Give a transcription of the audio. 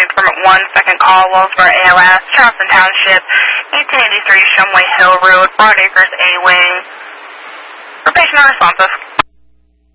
Permit 1, second call, Wellsboro ALS, Charleston Township, 1883 Shumway Hill Road, Broad Acres, A-Wing. For patient unresponsive.